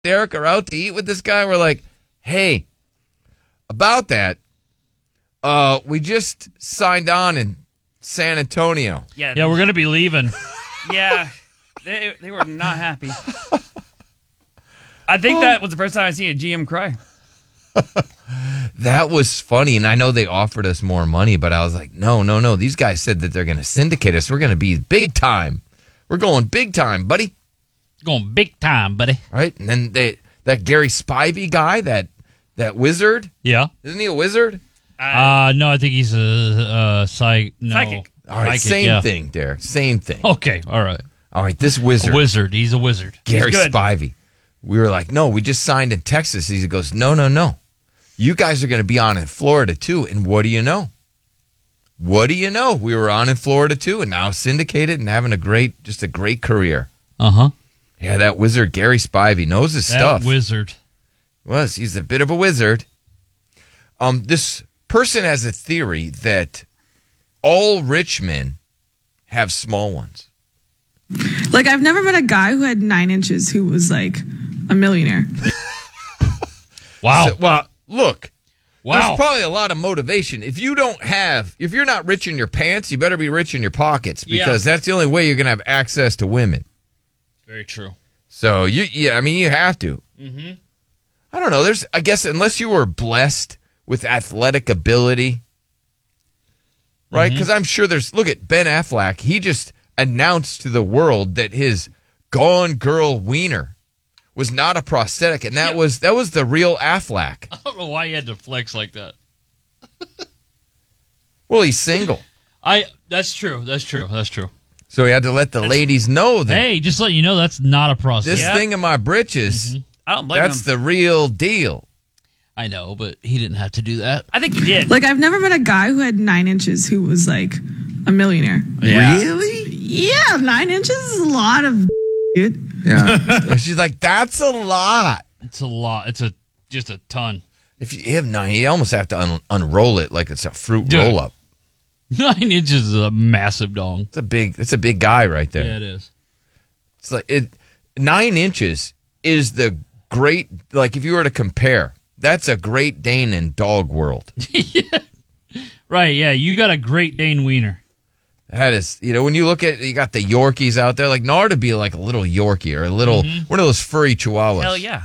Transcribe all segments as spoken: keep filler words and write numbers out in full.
Derek are out to eat with this guy. We're like, hey, about that, uh, we just signed on in San Antonio. Yeah, Yeah, we're going to be leaving. Yeah, they they were not happy. I think that was the first time I seen a G M cry. That was funny, and I know they offered us more money, but I was like, no, no, no. These guys said that they're going to syndicate us. We're going to be big time. We're going big time, buddy. Going big time, buddy. Right? And then they, that Gary Spivey guy, that that wizard, Yeah. isn't he a wizard? Uh, no, I think he's a, a psych. No. Psychic. All right, Psychic, same yeah. thing, Derek. Same thing. Okay, all right. All right, this wizard, A wizard. He's a wizard. Gary good. Spivey. We were like, no, we just signed in Texas. He goes, no, no, no. You guys are going to be on in Florida too. And what do you know? What do you know? We were on in Florida too, and now syndicated and having a great, just a great career. Uh huh. Yeah, that wizard Gary Spivey knows his That stuff. wizard. Was he's a bit of a wizard. Um, this person has a theory that all rich men have small ones. Like, I've never met a guy who had nine inches who was like a millionaire. Wow. So, well, look. Wow. There's probably a lot of motivation. If you don't have, if you're not rich in your pants, you better be rich in your pockets because Yeah. that's the only way you're going to have access to women. Very true. So you, yeah, I mean, you have to. Mm-hmm. I don't know. There's, I guess, unless you were blessed with athletic ability, right? Because I'm sure there's. Look at Ben Affleck. He just announced to the world that his Gone Girl wiener was not a prosthetic, and that was that was the real Affleck. I don't know why you had to flex like that. Well, he's single, I. That's true. That's true. That's true. so he had to let the ladies know that Hey, just let you know that's not a process. this Yeah. thing in my britches, I don't blame that's him. the real deal. I know, but he didn't have to do that. I think he did. Like, I've never met a guy who had nine inches who was like a millionaire. Really? Yeah, nine inches is a lot of dude. Yeah. She's like, that's a lot. It's a lot. It's a just a ton. If you have nine, you almost have to un- unroll it like it's a fruit Dude. roll up. Nine inches is a massive dong. It's a big. It's a big guy right there. Yeah, it is. It's like it. Nine inches is the great. Like if you were to compare, that's a Great Dane in dog world. Right, yeah. You got a Great Dane wiener. That is, you know, when you look at, you got the Yorkies out there. Like Nard would be like a little Yorkie or a little one of those furry Chihuahuas. Hell yeah.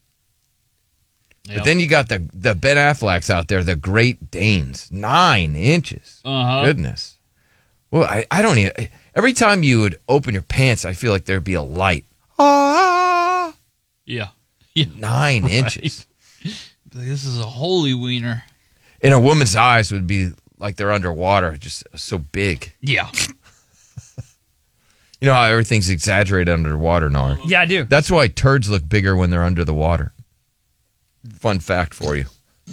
But then you got the the Ben Afflecks out there, the Great Danes, nine inches. Uh-huh. Goodness. Well, I, I don't even. Every time you would open your pants, I feel like there'd be a light. Ah, Yeah. Yeah. nine Right. inches. This is a holy wiener. And a woman's eyes would be like they're underwater, just so big. Yeah. You know how everything's exaggerated underwater, Nard? Yeah, I do. That's why turds look bigger when they're under the water. Fun fact for you.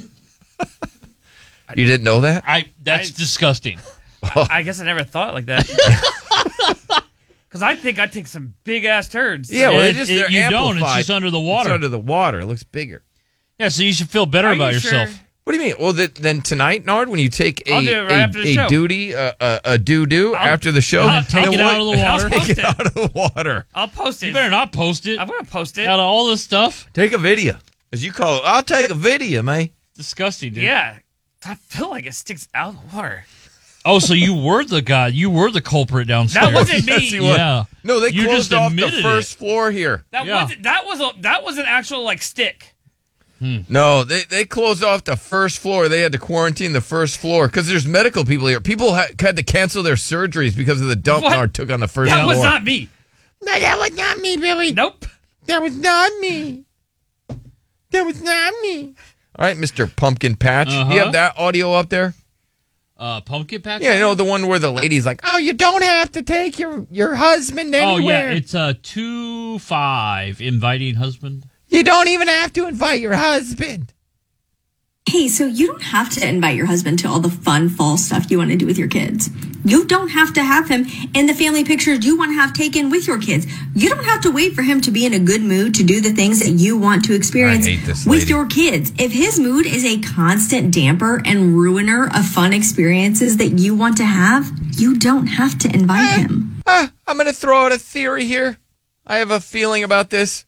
You didn't know that? I that's I- disgusting. I guess I never thought like that. Because I think I take some big ass turds. Yeah, well, It- they just, it- they're you don't. It's amplified. just under the water. It's under the water. It looks bigger. Yeah, so you should feel better Are about you yourself. sure? What do you mean? Well, th- then tonight, Nard, when you take a I'll do it right a, after the a show. duty, uh, a, a doo doo I'll- after the show, I'll take then it out of the water. Take it out of the water. I'll post it. You better not post it. I'm going to post it. Out of all this stuff. Take a video, as you call it. I'll take a video, man. Disgusting, dude. Yeah. I feel like it sticks out of the water. Oh, so you were the guy. You were the culprit downstairs. That wasn't Yes, me. he was. Yeah. No, they You closed just off the admitted first it. floor here. That Yeah. wasn't. That was a. That was an actual like stick. No, they, they closed off the first floor. They had to quarantine the first floor because there's medical people here. People ha- had to cancel their surgeries because of the dump What? Nard took on the first That floor. was not me. No, that was not me, Billy. Nope. That was not me. That was not me. All right, Mister Pumpkin Patch. Uh-huh. You have that audio up there? Uh, pumpkin patch? Yeah, you know, the one where the lady's like, oh, you don't have to take your, your husband Oh, anywhere. yeah. It's uh, two five, inviting husband. You don't even have to invite your husband. Hey, so you don't have to invite your husband to all the fun fall stuff you want to do with your kids. You don't have to have him in the family pictures you want to have taken with your kids. You don't have to wait for him to be in a good mood to do the things that you want to experience I hate this with lady. your kids. If his mood is a constant damper and ruiner of fun experiences that you want to have, you don't have to invite him. Ah, I'm going to throw out a theory here. I have a feeling about this.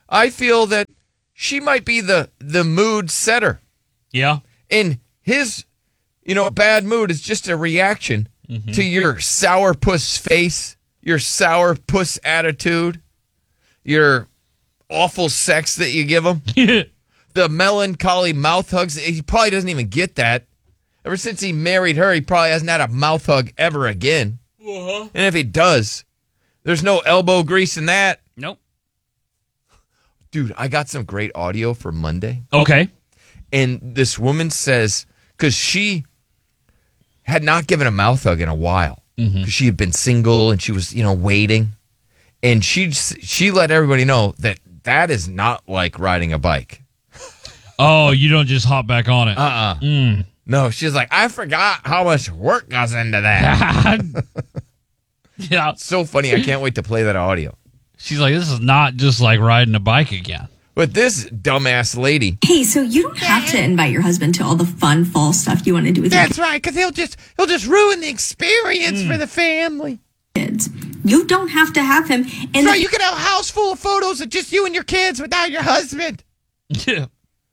I feel that she might be the the mood setter. Yeah. And his, you know, bad mood is just a reaction mm-hmm. to your sourpuss face, your sourpuss attitude, your awful sex that you give him, the melancholy mouth hugs. He probably doesn't even get that. Ever since he married her, he probably hasn't had a mouth hug ever again. Uh-huh. And if he does, there's no elbow grease in that. Nope. Dude, I got some great audio for Monday. Okay. And this woman says, because she had not given a mouth hug in a while, because mm-hmm. she had been single and she was, you know, waiting. And she she let everybody know that that is not like riding a bike. Oh, you don't just hop back on it. Uh-uh. Mm. No, she's like, I forgot how much work goes into that. Yeah. It's so funny. I can't wait to play that audio. She's like, this is not just like riding a bike again. But this dumbass lady. Hey, so you don't have to invite your husband to all the fun fall stuff you want to do with your That's right, because he'll just he'll just ruin the experience mm. for the family. Kids. You don't have to have him. And That's right, you can have a house full of photos of just you and your kids without your husband. Yeah.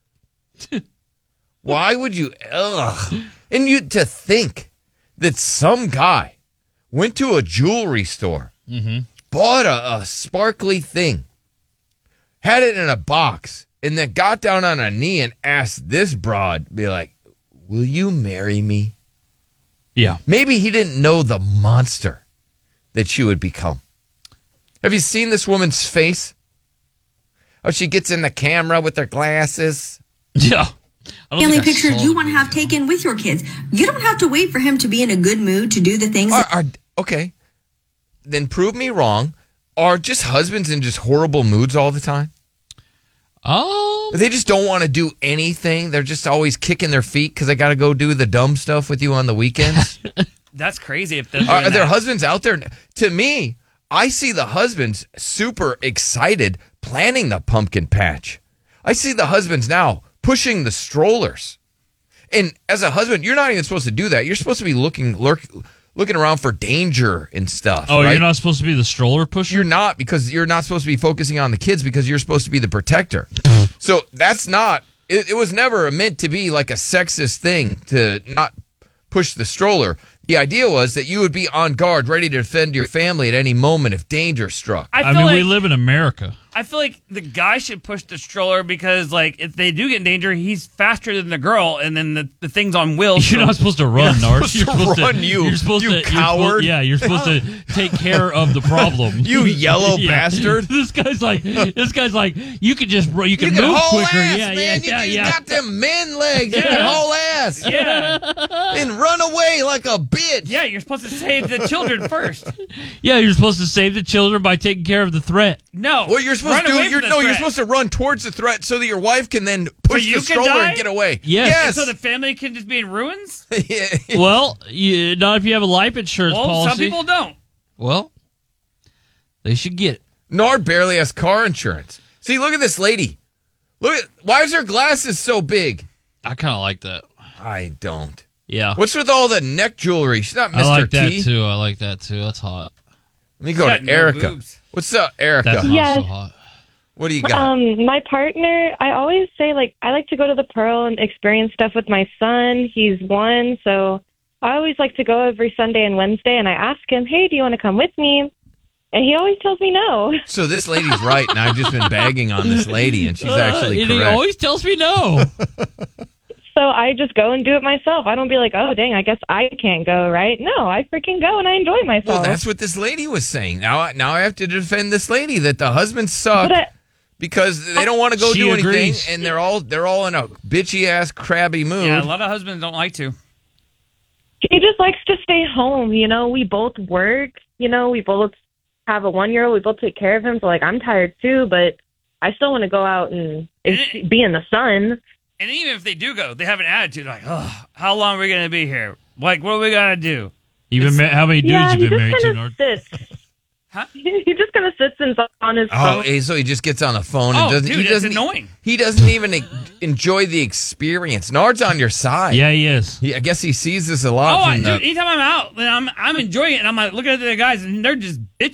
Why would you? Ugh. And you to think that some guy went to a jewelry store, mm-hmm. bought a, a sparkly thing, had it in a box, and then got down on a knee and asked this broad, be like, will you marry me? Yeah. Maybe he didn't know the monster that she would become. Have you seen this woman's face? Oh, she gets in the camera with her glasses. Yeah. Family pictures you want to have taken with your kids. You don't have to wait for him to be in a good mood to do the things. Are, are, okay. Then prove me wrong. Are just husbands in just horrible moods all the time? Oh. They just don't want to do anything. They're just always kicking their feet because they got to go do the dumb stuff with you on the weekends. That's crazy. If they're Are, are there that. husbands out there? To me, I see the husbands super excited planning the pumpkin patch. I see the husbands now pushing the strollers. And as a husband, you're not even supposed to do that. You're supposed to be looking lurk, looking around for danger and stuff. Oh, right? You're not supposed to be the stroller pusher? You're not, because you're not supposed to be focusing on the kids because you're supposed to be the protector. So that's not, it, it was never meant to be like a sexist thing to not push the stroller. The idea was that you would be on guard, ready to defend your family at any moment if danger struck. I, I feel mean, like, we live in America. I feel like the guy should push the stroller because, like, if they do get in danger, he's faster than the girl, and then the, the thing's on wheels. You're so not supposed to run, Nars. You're supposed to run, you, You're supposed you to, you're coward. supposed- yeah, you're supposed to take care of the problem. You yellow Yeah. bastard. This guy's like, this guy's like, you can just, you can You can move haul quicker. ass, yeah, man. yeah, you, yeah, you yeah. got them men legs. You can haul ass. Yeah. And run away like a bitch. Yeah, you're supposed to save the children first. Yeah, you're supposed to save the children by taking care of the threat. No. What you're supposed run to do, away you're, from no, the you're threat. supposed to run towards the threat so that your wife can then push you the can stroller die? and get away. Yes. Yes. So the family can just be in ruins? Yeah. Well, you, not if you have a life insurance Well, policy. some people don't. Well, they should get it. Nard barely has car insurance. See, look at this lady. Look at, why is her glasses so big? I kind of like that. I don't. Yeah. What's with all the neck jewelry? She's not I Mister like T. that too. I like that too. That's hot. Let me go Got to no Erica. boobs. What's up, Erica? That's not Yes. so hot. What do you got? Um, my partner, I always say, like, I like to go to the Pearl and experience stuff with my son. He's one, so I always like to go every Sunday and Wednesday, and I ask him, hey, do you want to come with me? And he always tells me no. So this lady's right, and I've just been bagging on this lady, and she's actually Uh, and correct. he always tells me no. So I just go and do it myself. I don't be like, oh, dang, I guess I can't go, right? No, I freaking go, and I enjoy myself. Well, that's what this lady was saying. Now, I- now I have to defend this lady that the husbands suck But I- because they don't want to go She do anything, agrees. and they're all they're all in a bitchy ass crabby mood. Yeah, a lot of husbands don't like to. He just likes to stay home, you know. We both work, you know. We both have a one-year-old. We both take care of him. So, like, I'm tired too, but I still want to go out and ex- be in the sun. And even if they do go, they have an attitude like, oh, how long are we going to be here? Like, what are we going to do? You've been ma- how many dudes Yeah, you he been just married to, kind Nard? of sits. Huh? He just kind of sits and on his Oh, phone. eh, so he just gets on the phone and Oh, doesn't. dude, he it's doesn't. annoying. He doesn't even e- enjoy the experience. Nard's on your side. Yeah, he is. He, I guess he sees this a lot. Oh, I, from dude, the, anytime I'm out, then I'm I'm enjoying it, and I'm like looking at the guys, and they're just bitching.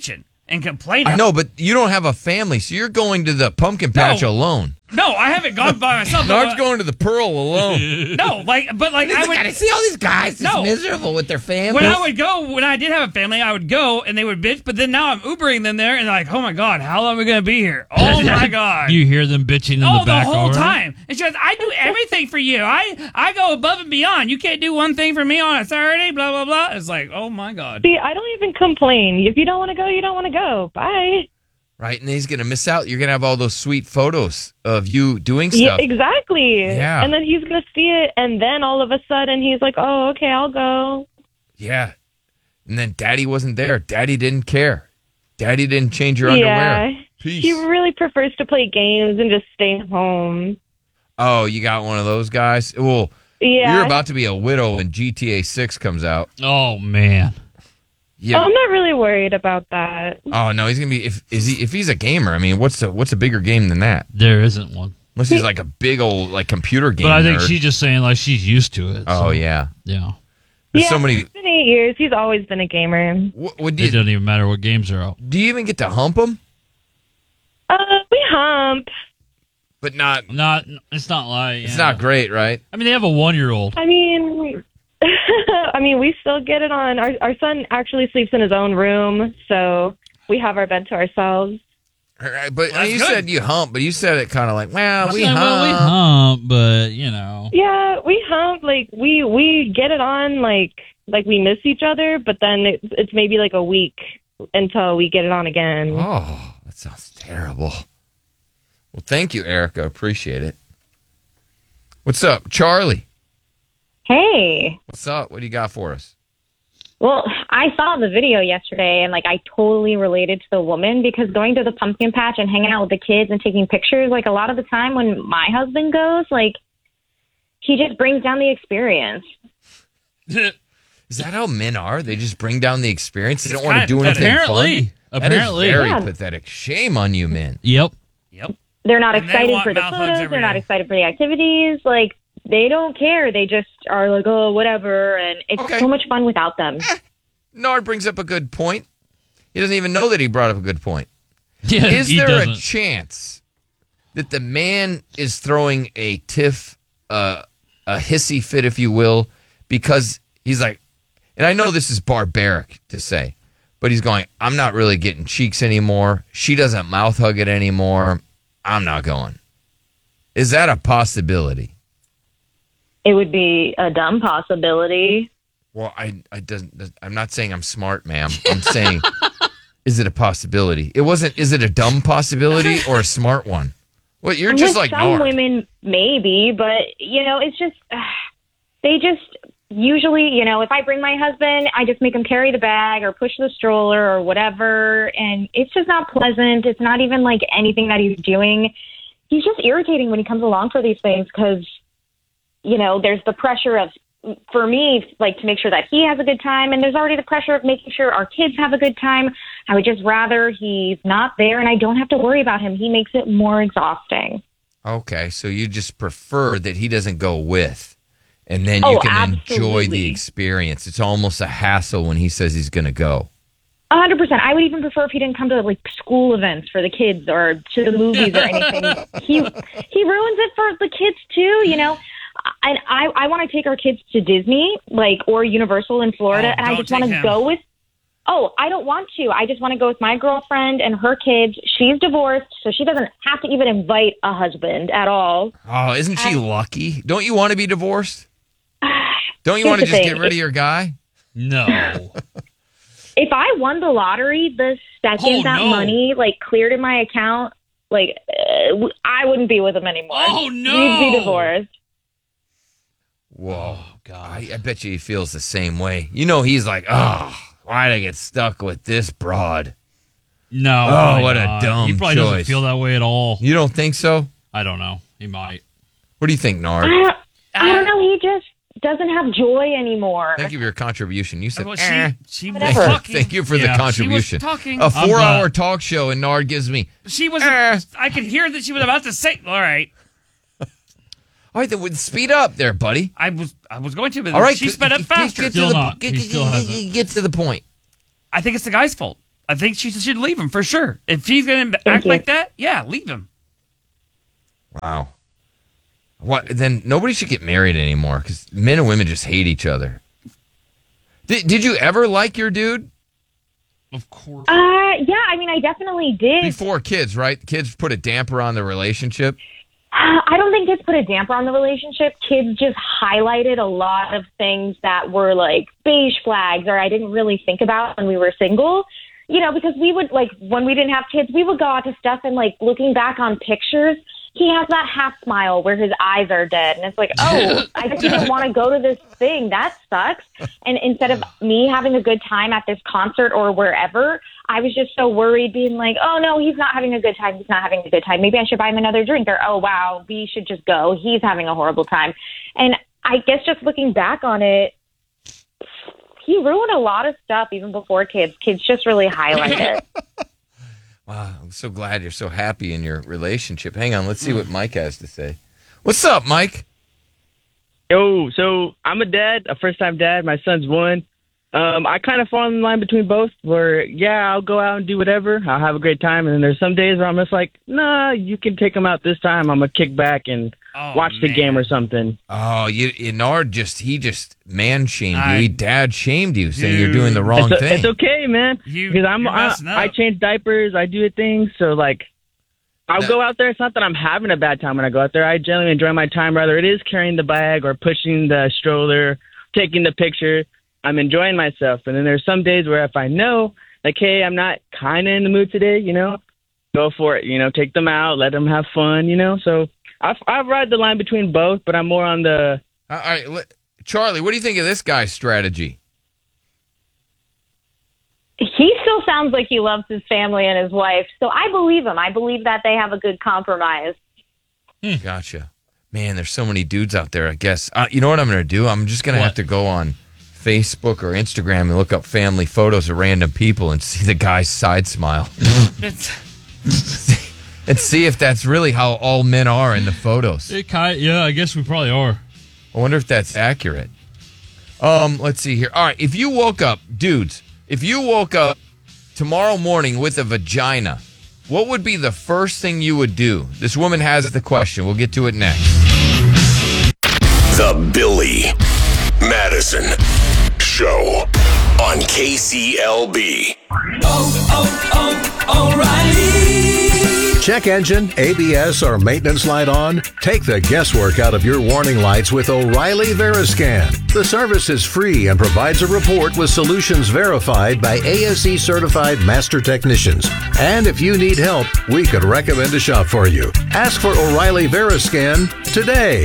and complain. I know, but you don't have a family, so you're going to the pumpkin patch No. alone. No, I haven't gone by myself. but- Nard's going to the Pearl alone. No, like, but like I would. see all these guys No. miserable with their families. When I would go, when I did have a family, I would go and they would bitch. But then now I'm Ubering them there, and they're like, "Oh my god, how long are we gonna be here? Oh my god." You hear them bitching in Oh, the back the whole already? time. And she goes, I do everything for you. I, I go above and beyond. You can't do one thing for me on a Saturday, blah, blah, blah. It's like, oh, my God. See, I don't even complain. If you don't want to go, you don't want to go. Bye. Right, and he's going to miss out. You're going to have all those sweet photos of you doing Yeah, stuff. exactly. Yeah. And then he's going to see it, and then all of a sudden he's like, oh, okay, I'll go. Yeah. And then Daddy wasn't there. Daddy didn't care. Daddy didn't change your Yeah. underwear. Peace. He really prefers to play games and just stay home. Oh, you got one of those guys? Well, Yeah. you're about to be a widow when G T A six comes out. Oh, man. Yeah. Oh, I'm not really worried about that. Oh no, he's gonna be if is he if he's a gamer. I mean, what's a what's a bigger game than that? There isn't one. Unless he's like a big old like computer game. But I think nerd. she's just saying like she's used to it. Oh so, yeah, Yeah. there's yeah, so many. It's been eight years. He's always been a gamer. What, what do It you doesn't even matter what games are out. do? You even get to hump him? Uh, we hump. But not. Not. It's not like. It's yeah. not great, right? I mean, they have a one-year-old. I mean, I mean, we still get it on. Our our son actually sleeps in his own room, so we have our bed to ourselves. All right, but Well, that's you good. said you hump, but you said it kind of like, well, we Yeah, hump. well, we hump, but you know. Yeah, we hump. Like we we get it on. Like like we miss each other, but then it's it's maybe like a week until we get it on again. Oh, that sounds terrible. Well, thank you, Erica. Appreciate it. What's up, Charlie? Hey. What's up? What do you got for us? Well, I saw the video yesterday and like I totally related to the woman because going to the pumpkin patch and hanging out with the kids and taking pictures, like a lot of the time when my husband goes, like he just brings down the experience. Is that how men are? They just bring down the experience. They don't It's want to kind do of anything Apparently. fun. Apparently. that is very Yeah. pathetic. Shame on you, men. Yep. Yep. They're not And they excited want for the mouth hugs photos. every They're not day. excited for the activities. Like they don't care. They just are like, oh, whatever. And it's Okay. so much fun without them. Nard brings up a good point. He doesn't even know that he brought up a good point. Yeah. Is he there doesn't. a chance that the man is throwing a tiff, uh, a hissy fit, if you will, because he's like, and I know this is barbaric to say, but he's going, I'm not really getting cheeks anymore. She doesn't mouth hug it anymore. I'm not going. Is that a possibility? It would be a dumb possibility. Well, I, I doesn't. I'm not saying I'm smart, ma'am. I'm saying, is it a possibility? It wasn't. Is it a dumb possibility or a smart one? Well, you're just With like some Nard. women, maybe, but you know, it's just uh, they just usually, you know, if I bring my husband, I just make him carry the bag or push the stroller or whatever, and it's just not pleasant. It's not even like anything that he's doing. He's just irritating when he comes along for these things because, you know, there's the pressure of, for me, like to make sure that he has a good time, and there's already the pressure of making sure our kids have a good time. I would just rather he's not there and I don't have to worry about him. He makes it more exhausting. Okay, so you just prefer that he doesn't go with, and then you Oh, can enjoy the absolutely. experience. It's almost a hassle when he says he's going to go. A hundred percent. I would even prefer if he didn't come to like school events for the kids or to the movies or anything. He he ruins it for the kids too, you know. And I I want to take our kids to Disney, like or Universal in Florida, Oh, and I don't just want take to him. go with. Oh, I don't want to. I just want to go with my girlfriend and her kids. She's divorced, so she doesn't have to even invite a husband at all. Oh, isn't she lucky? Don't you want to be divorced? Don't you Here's want to the just thing. get rid of your guy? No. If I won the lottery the second Oh, that no. money like cleared in my account, like uh, w- I wouldn't be with him anymore. Oh, no. We'd be divorced. Whoa, Oh, God. I, I bet you he feels the same way. You know, he's like, oh, why'd I get stuck with this broad? No. Oh, probably what a not. dumb He probably doesn't choice. feel that way at all. You don't think so? I don't know. He might. What do you think, Nard? I don't, I don't know. He just doesn't have joy anymore. Thank you for your contribution. You said, Well, eh. she, she was Whatever. talking. Thank you for Yeah. the contribution. She was talking. A I'm four-hour not- talk show, and Nard gives me. She was. Eh. I could hear that she was about to say. All right. All right, then we'd speed up there, buddy. I was. I was going to, but All right, she get- sped up get- faster. Get, Still to the, not. Get, He get- still get- hasn't. get to the point. I think it's the guy's fault. I think she should leave him for sure. If she's going to act you. like that, yeah, leave him. Wow. What? Then nobody should get married anymore because men and women just hate each other. Did, did you ever like your dude? Of course. Uh, yeah, I mean, I definitely did. Before kids, right? Kids put a damper on the relationship. Uh, I don't think kids put a damper on the relationship. Kids just highlighted a lot of things that were like beige flags or I didn't really think about when we were single. You know, because we would, like, when we didn't have kids, we would go out to stuff and, like, looking back on pictures, he has that half smile where his eyes are dead. And it's like, oh, I guess you didn't want to go to this thing. That sucks. And instead of me having a good time at this concert or wherever, I was just so worried being like, oh, no, he's not having a good time. He's not having a good time. Maybe I should buy him another drink. Or, oh, wow, we should just go. He's having a horrible time. And I guess just looking back on it, he ruined a lot of stuff even before kids. Kids just really highlight it. Wow, I'm so glad you're so happy in your relationship. Hang on, let's see what Mike has to say. What's up, Mike? Yo, so I'm a dad, a first-time dad. My son's one. Um, I kind of fall in line between both where, yeah, I'll go out and do whatever. I'll have a great time. And then there's some days where I'm just like, nah, you can take him out this time. I'm going to kick back and Oh, watch the man. game or something. Oh, you, Nard just, he just man shamed I- you. He dad shamed you, saying you're Dude. doing the wrong It's, thing. it's okay, man. You- Because I'm, you're I, messing up. I change diapers. I do things. So, like, I'll That- go out there. It's not that I'm having a bad time when I go out there. I generally enjoy my time. Rather, it is carrying the bag or pushing the stroller, taking the picture. I'm enjoying myself. And then there's some days where if I know, like, hey, I'm not kind of in the mood today, you know, go for it. You know, take them out, let them have fun, you know. So I I ride the line between both, but I'm more on the All right, let- Charlie, what do you think of this guy's strategy? He still sounds like he loves his family and his wife. So I believe him. I believe that they have a good compromise. Gotcha. Man, there's so many dudes out there, I guess. Uh, you know what I'm going to do? I'm just going to have to go on Facebook or Instagram and look up family photos of random people and see the guy's side smile. It's, And see if that's really how all men are in the photos. It ki- yeah, I guess we probably are. I wonder if that's accurate. Um, let's see here. All right, if you woke up, dudes, if you woke up tomorrow morning with a vagina, what would be the first thing you would do? This woman has the question. We'll get to it next. The Billy Madison Show on K C L B. Check engine, A B S, or maintenance light on? Take the guesswork out of your warning lights with O'Reilly Veriscan. The service is free and provides a report with solutions verified by A S E certified master technicians. And if you need help, we could recommend a shop for you. Ask for O'Reilly Veriscan today.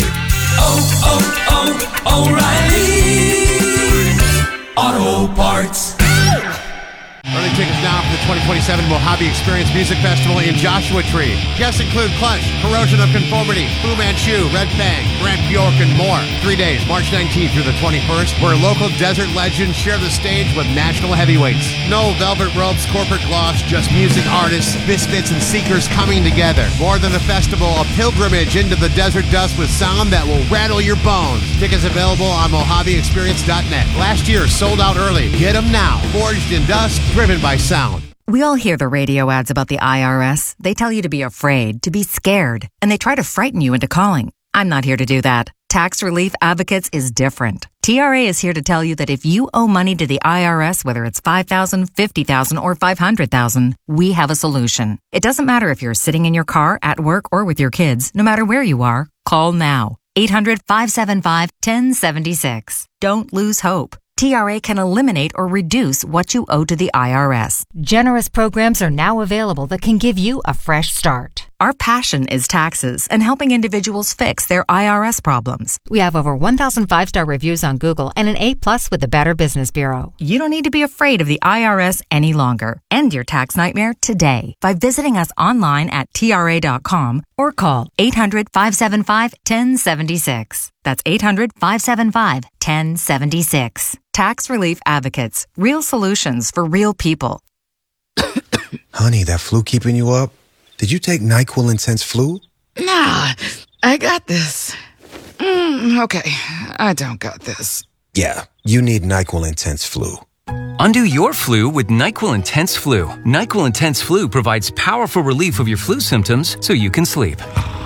Auto Parts. Early tickets now for the twenty twenty-seven Mojave Experience Music Festival in Joshua Tree. Guests include Clutch, Corrosion of Conformity, Fu Manchu, Red Fang, Grant Bjork, and more. Three days, March nineteenth through the twenty-first, where local desert legends share the stage with national heavyweights. No velvet ropes, corporate gloss, just music artists, misfits, and seekers coming together. More than a festival, a pilgrimage into the desert dust with sound that will rattle your bones. Tickets available on Mojave Experience dot net. Last year sold out early. Get them now. Forged in dust, driven by sound. We all hear the radio ads about the I R S. They tell you to be afraid, to be scared, and they try to frighten you into calling. I'm not here to do that. Tax Relief Advocates is different. T R A is here to tell you that if you owe money to the I R S, whether it's five thousand dollars, fifty thousand dollars, or five hundred thousand dollars, we have a solution. It doesn't matter if you're sitting in your car, at work, or with your kids. No matter where you are, call now. eight hundred, five seven five, one oh seven six. Don't lose hope. T R A can eliminate or reduce what you owe to the I R S. Generous programs are now available that can give you a fresh start. Our passion is taxes and helping individuals fix their I R S problems. We have over one thousand five-star reviews on Google and an A plus with the Better Business Bureau. You don't need to be afraid of the I R S any longer. End your tax nightmare today by visiting us online at T R A dot com or call eight hundred, five seven five, one oh seven six. That's eight hundred, five seven five, one oh seven six. Tax Relief Advocates. Real solutions for real people. Honey, that flu keeping you up? Did you take NyQuil Intense Flu? Nah, I got this. Mm, okay, I don't got this. Yeah, you need NyQuil Intense Flu. Undo your flu with NyQuil Intense Flu. NyQuil Intense Flu provides powerful relief of your flu symptoms so you can sleep.